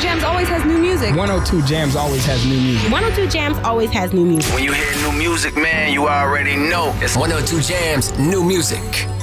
Jams always has new music. 102 Jams always has new music. 102 Jams always has new music. When you hear new music, man, you already know. It's 102 Jams, new music.